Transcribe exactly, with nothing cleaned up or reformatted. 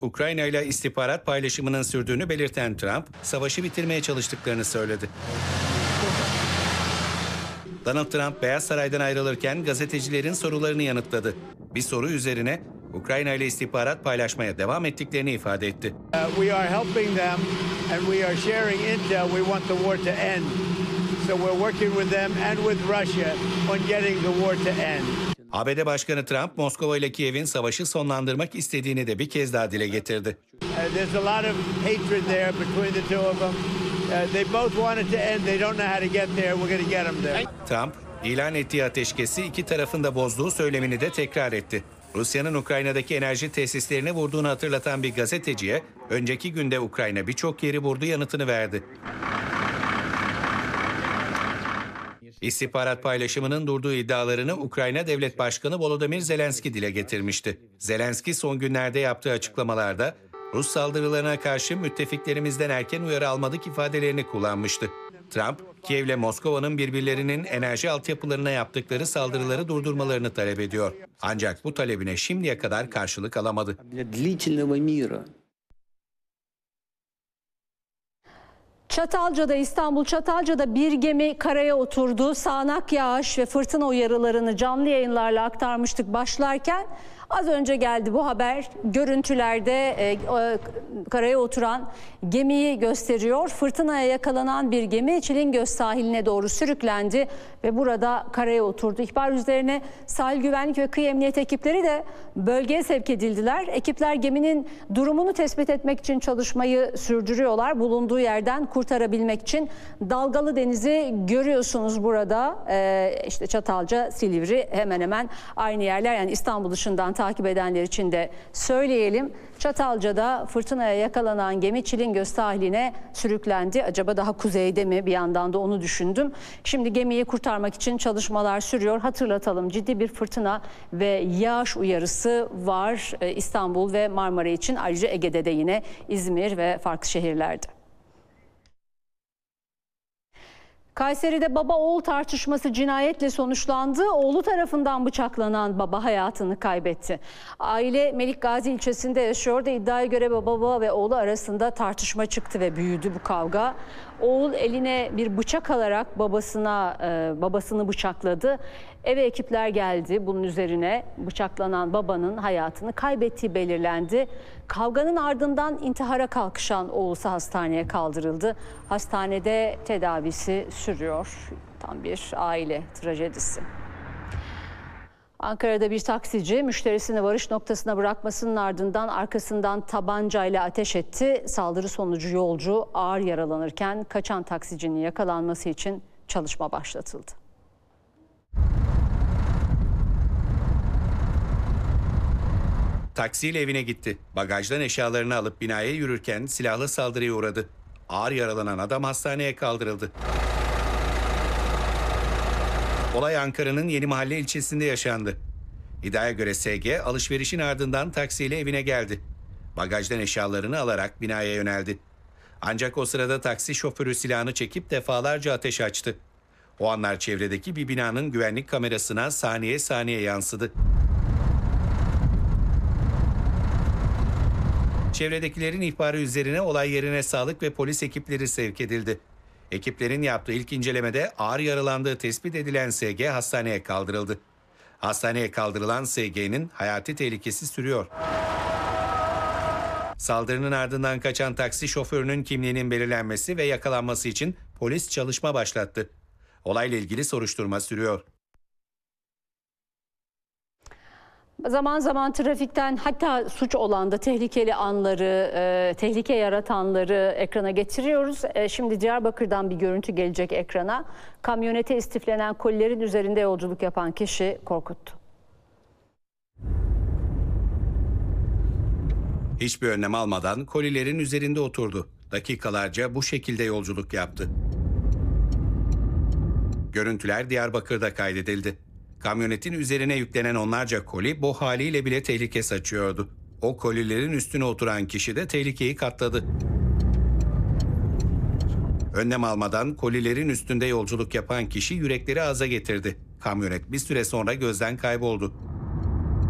Ukrayna ile istihbarat paylaşımının sürdüğünü belirten Trump, savaşı bitirmeye çalıştıklarını söyledi. Donald Trump Beyaz Saray'dan ayrılırken gazetecilerin sorularını yanıtladı. Bir soru üzerine Ukrayna ile istihbarat paylaşmaya devam ettiklerini ifade etti. Uh, we are helping them and we are sharing intel. We want the war to end. So we're working with them and with Russia on getting the war to end. A B D Başkanı Trump, Moskova ile Kiev'in savaşı sonlandırmak istediğini de bir kez daha dile getirdi. Uh, there's a lot of hatred there between the two of them. Uh, they both want it to end. They don't know how to get there. We're going to get them there. Trump, ilan ettiği ateşkesi iki tarafın da bozduğu söylemini de tekrar etti. Rusya'nın Ukrayna'daki enerji tesislerini vurduğunu hatırlatan bir gazeteciye, önceki günde Ukrayna birçok yeri vurdu yanıtını verdi. İstihbarat paylaşımının durduğu iddialarını Ukrayna Devlet Başkanı Volodymyr Zelenski dile getirmişti. Zelenski son günlerde yaptığı açıklamalarda Rus saldırılarına karşı müttefiklerimizden erken uyarı almadık ifadelerini kullanmıştı. Trump, Kiev'le Moskova'nın birbirlerinin enerji altyapılarına yaptıkları saldırıları durdurmalarını talep ediyor. Ancak bu talebine şimdiye kadar karşılık alamadı. Çatalca'da, İstanbul Çatalca'da bir gemi karaya oturdu. Sağanak yağış ve fırtına uyarılarını canlı yayınlarla aktarmıştık başlarken. Az önce geldi bu haber. Görüntülerde e, e, karaya oturan gemiyi gösteriyor. Fırtınaya yakalanan bir gemi Çilingöz sahiline doğru sürüklendi ve burada karaya oturdu. İhbar üzerine sahil güvenlik ve kıyı emniyet ekipleri de bölgeye sevk edildiler. Ekipler geminin durumunu tespit etmek için çalışmayı sürdürüyorlar. Bulunduğu yerden kurtarabilmek için dalgalı denizi görüyorsunuz burada. E, işte Çatalca, Silivri hemen hemen aynı yerler. Yani İstanbul dışından takip edenler için de söyleyelim. Çatalca'da fırtınaya yakalanan gemi Çilingöz sahiline sürüklendi. Acaba daha kuzeyde mi? Bir yandan da onu düşündüm. Şimdi gemiyi kurtarmak için çalışmalar sürüyor. Hatırlatalım, ciddi bir fırtına ve yağış uyarısı var İstanbul ve Marmara için. Ayrıca Ege'de de yine İzmir ve farklı şehirlerde. Kayseri'de baba oğul tartışması cinayetle sonuçlandı. Oğlu tarafından bıçaklanan baba hayatını kaybetti. Aile Melikgazi ilçesinde yaşıyordu. İddiaya göre baba ve oğlu arasında tartışma çıktı ve büyüdü bu kavga. Oğul eline bir bıçak alarak babasına e, babasını bıçakladı. Eve ekipler geldi. Bunun üzerine bıçaklanan babanın hayatını kaybettiği belirlendi. Kavganın ardından intihara kalkışan oğlusu hastaneye kaldırıldı. Hastanede tedavisi sürüyor. Tam bir aile trajedisi. Ankara'da bir taksici müşterisini varış noktasına bırakmasının ardından arkasından tabancayla ateş etti. Saldırı sonucu yolcu ağır yaralanırken kaçan taksicinin yakalanması için çalışma başlatıldı. Taksiyle evine gitti. Bagajdan eşyalarını alıp binaya yürürken silahlı saldırıya uğradı. Ağır yaralanan adam hastaneye kaldırıldı. Olay Ankara'nın Yenimahalle ilçesinde yaşandı. İddiaya göre S G alışverişin ardından taksiyle evine geldi. Bagajdan eşyalarını alarak binaya yöneldi. Ancak o sırada taksi şoförü silahını çekip defalarca ateş açtı. O anlar çevredeki bir binanın güvenlik kamerasına saniye saniye yansıdı. Çevredekilerin ihbarı üzerine olay yerine sağlık ve polis ekipleri sevk edildi. Ekiplerin yaptığı ilk incelemede ağır yaralandığı tespit edilen S G hastaneye kaldırıldı. Hastaneye kaldırılan S G'nin hayati tehlikesi sürüyor. Saldırının ardından kaçan taksi şoförünün kimliğinin belirlenmesi ve yakalanması için polis çalışma başlattı. Olayla ilgili soruşturma sürüyor. Zaman zaman trafikten, hatta suç olan da tehlikeli anları, e, tehlike yaratanları ekrana getiriyoruz. E, şimdi Diyarbakır'dan bir görüntü gelecek ekrana. Kamyonete istiflenen kolilerin üzerinde yolculuk yapan kişi korkuttu. Hiçbir önlem almadan kolilerin üzerinde oturdu. Dakikalarca bu şekilde yolculuk yaptı. Görüntüler Diyarbakır'da kaydedildi. Kamyonetin üzerine yüklenen onlarca koli bu haliyle bile tehlike saçıyordu. O kolilerin üstüne oturan kişi de tehlikeyi katladı. Önlem almadan kolilerin üstünde yolculuk yapan kişi yürekleri ağza getirdi. Kamyonet bir süre sonra gözden kayboldu.